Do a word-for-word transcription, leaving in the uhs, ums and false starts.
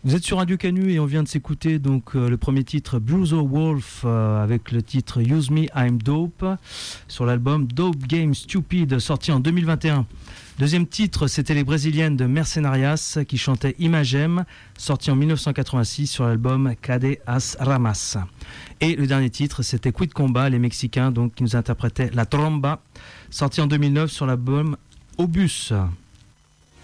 Vous êtes sur Radio Canu et on vient de s'écouter donc euh, le premier titre Blues O' Wolf euh, avec le titre Use Me I'm Dope sur l'album Dope Game Stupid sorti en deux mille vingt et un. Deuxième titre, c'était les Brésiliennes de Mercenarias qui chantaient Imagem sorti en dix-neuf cent quatre-vingt-six sur l'album Cade as Ramas. Et le dernier titre, c'était Quid Combat, les Mexicains donc qui nous interprétaient La Tromba sorti en deux mille neuf sur l'album Obus.